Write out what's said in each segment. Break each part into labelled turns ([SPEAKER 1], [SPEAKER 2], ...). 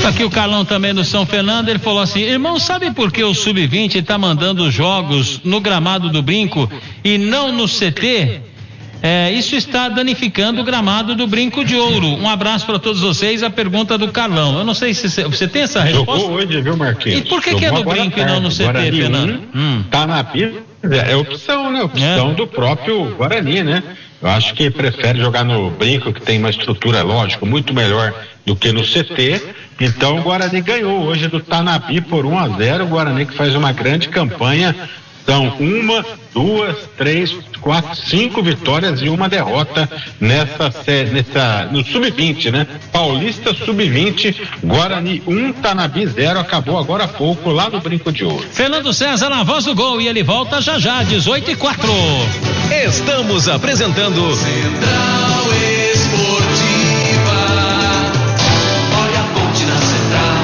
[SPEAKER 1] Aqui o Carlão também do São Fernando, ele falou assim: irmão, sabe por que o Sub-20 está mandando jogos no gramado do Brinco e não no CT? Isso está danificando o gramado do Brinco de Ouro. Um abraço para todos vocês. A pergunta do Carlão. Eu não sei se você tem essa resposta.
[SPEAKER 2] Jogou hoje, viu, Marquinhos?
[SPEAKER 1] E por que é no Brinco e não no CT, Fernando?
[SPEAKER 2] Tá na pista, é opção, né? Opção do próprio Guarani, né? Eu acho que prefere jogar no Brinco, que tem uma estrutura, lógico, muito melhor do que no CT. Então o Guarani ganhou hoje do Tanabi por 1-0. O Guarani que faz uma grande campanha. São 1, 2, 3, 4, 5 vitórias e uma derrota no Sub-20, né? Paulista Sub-20, Guarani 1, Tanabi 0, acabou agora há pouco lá no Brinco de Ouro.
[SPEAKER 1] Fernando César na voz do gol e ele volta já, 18:04.
[SPEAKER 3] Estamos apresentando Central Esportiva. Olha a ponte na Central.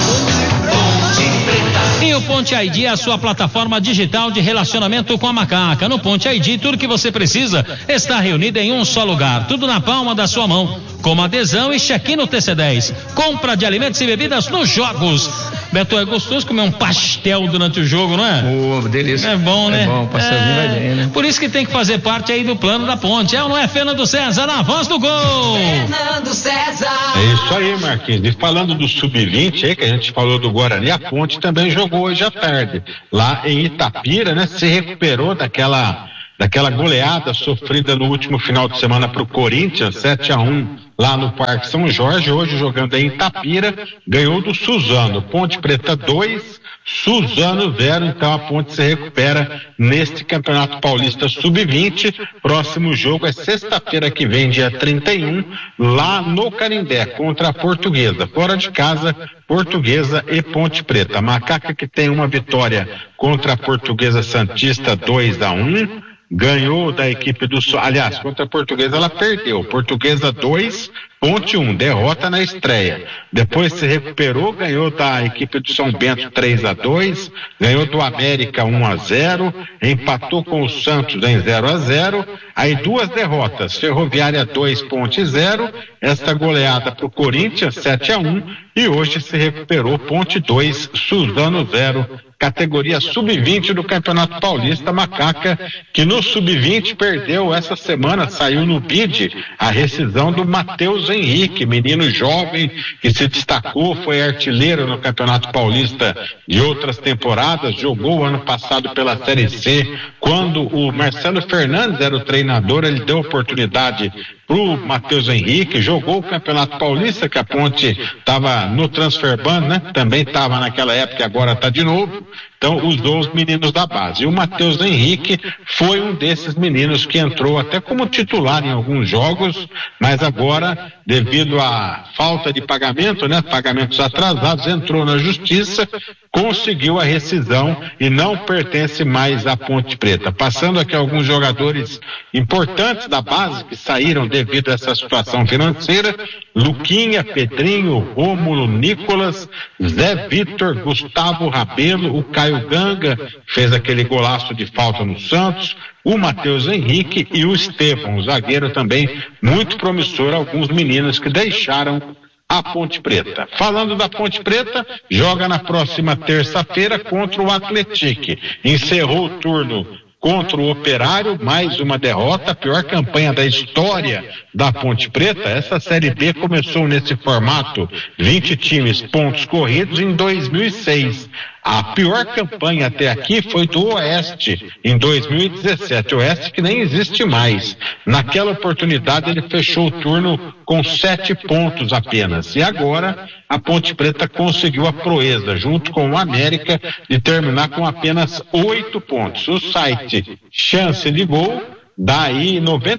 [SPEAKER 1] E o Ponte ID é a sua plataforma digital de relacionamento com a Macaca. No Ponte ID, tudo que você precisa está reunido em um só lugar. Tudo na palma da sua mão. Como adesão e check-in no TC10. Compra de alimentos e bebidas nos jogos. Beto, é gostoso comer um pastel durante o jogo, não é?
[SPEAKER 4] Delícia.
[SPEAKER 1] É bom, né?
[SPEAKER 4] É bom, pastelzinho vai bem, né?
[SPEAKER 1] Por isso que tem que fazer parte aí do plano da Ponte. É ou não é, Fernando César, na voz do gol?
[SPEAKER 5] Fernando César.
[SPEAKER 2] É isso aí, Marquinhos. E falando do Sub-20 aí, que a gente falou do Guarani, a Ponte também jogou hoje à tarde. Lá em Itapira, né? Se recuperou daquela goleada sofrida no último final de semana para o Corinthians, 7-1 lá no Parque São Jorge. Hoje jogando em Itapira, ganhou do Suzano. Ponte Preta 2, Suzano 0. Então a Ponte se recupera neste Campeonato Paulista Sub-20. Próximo jogo é sexta-feira que vem, dia 31, lá no Canindé, contra a Portuguesa. Fora de casa, Portuguesa e Ponte Preta. A Macaca que tem uma vitória contra a Portuguesa Santista 2-1. Ganhou da equipe do... Aliás, contra a Portuguesa ela perdeu. Portuguesa 2, Ponte 1, derrota na estreia. Depois se recuperou, ganhou da equipe do São Bento 3-2, ganhou do América 1-0, empatou com o Santos em 0-0. Aí duas derrotas, Ferroviária 2, Ponte 0, esta goleada para o Corinthians 7-1, e hoje se recuperou Ponte 2, Suzano 0. Categoria Sub-20 do Campeonato Paulista. Macaca, que no Sub-20 perdeu essa semana, saiu no bid a rescisão do Matheus Henrique, menino jovem que se destacou, foi artilheiro no Campeonato Paulista de outras temporadas, jogou ano passado pela Série C. Quando o Marcelo Fernandes era o treinador, ele deu oportunidade pro Matheus Henrique, jogou o Campeonato Paulista, que a Ponte estava no transfer ban, né? Também estava naquela época e agora está de novo. Então usou os meninos da base. E o Matheus Henrique foi um desses meninos que entrou até como titular em alguns jogos, mas agora, devido à falta de pagamento, né? Pagamentos atrasados, entrou na justiça, conseguiu a rescisão e não pertence mais à Ponte Preta. Passando aqui alguns jogadores importantes da base que saíram devido a essa situação financeira: Luquinha, Pedrinho, Rômulo, Nicolas, Zé Vitor, Gustavo Rabelo, o Caio Ganga, fez aquele golaço de falta no Santos, o Matheus Henrique e o Estevão, o zagueiro também muito promissor, alguns meninos que deixaram a Ponte Preta. Falando da Ponte Preta, joga na próxima terça-feira contra o Atlético. Encerrou o turno contra o Operário, mais uma derrota, a pior campanha da história da Ponte Preta. Essa Série B começou nesse formato, 20 times, pontos corridos, em 2006. A pior campanha até aqui foi do Oeste, em 2017. O Oeste que nem existe mais. Naquela oportunidade ele fechou o turno com 7 pontos apenas. E agora a Ponte Preta conseguiu a proeza, junto com o América, de terminar com apenas 8 pontos. O site Chance de Gol dá aí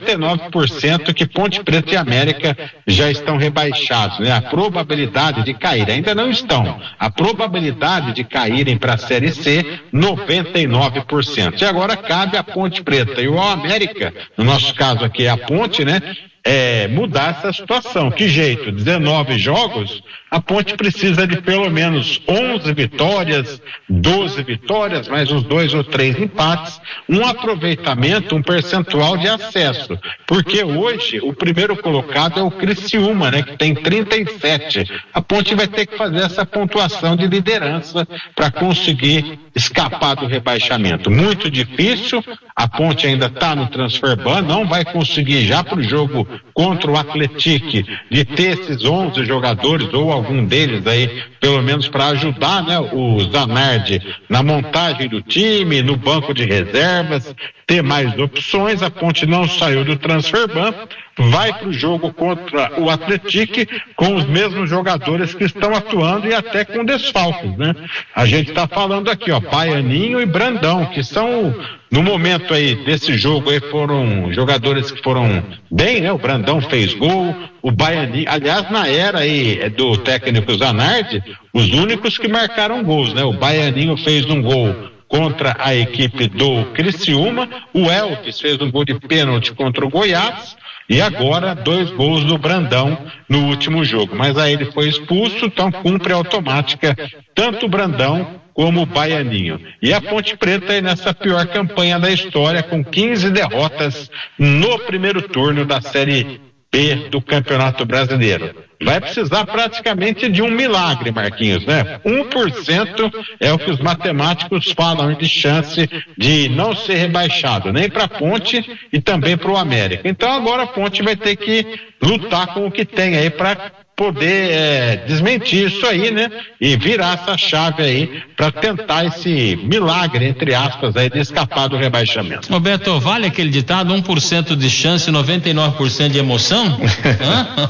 [SPEAKER 2] 99% que Ponte Preta e América já estão rebaixados, né? A probabilidade de cair, ainda não estão. A probabilidade de caírem para a Série C, 99%. E agora cabe a Ponte Preta e o América, no nosso caso aqui é a Ponte, né? Mudar essa situação. Que jeito? 19 jogos, a Ponte precisa de pelo menos 11 vitórias, 12 vitórias, mais uns 2 ou 3 empates, um aproveitamento, um percentual de acesso, porque hoje o primeiro colocado é o Criciúma, né, que tem 37. A Ponte vai ter que fazer essa pontuação de liderança para conseguir escapar do rebaixamento. Muito difícil, a Ponte ainda está no transfer ban, não vai conseguir já para o jogo contra o Atlético de ter esses 11 jogadores ou algum deles aí, pelo menos para ajudar, né, o Zanardi na montagem do time, no banco de reservas, ter mais opções. A Ponte não saiu do transfer ban, vai para o jogo contra o Atlético com os mesmos jogadores que estão atuando e até com desfalques, né? A gente está falando aqui, ó, Baianinho e Brandão, que são, no momento aí desse jogo aí, foram jogadores que foram bem, né? O Brandão fez gol, o Baianinho, aliás, na era aí do técnico Zanardi, os únicos que marcaram gols, né? O Baianinho fez um gol contra a equipe do Criciúma, o Elvis fez um gol de pênalti contra o Goiás, e agora 2 gols do Brandão no último jogo. Mas aí ele foi expulso, então cumpre automática tanto o Brandão como o Baianinho. E a Ponte Preta aí nessa pior campanha da história, com 15 derrotas no primeiro turno da Série B do Campeonato Brasileiro. Vai precisar praticamente de um milagre, Marquinhos, né? 1% é o que os matemáticos falam de chance de não ser rebaixado, nem para a Ponte e também para o América. Então agora a Ponte vai ter que lutar com o que tem aí para poder desmentir isso aí, né? E virar essa chave aí para tentar esse milagre, entre aspas, aí de escapar do rebaixamento.
[SPEAKER 1] Roberto, vale aquele ditado, 1% de chance, 99% de emoção?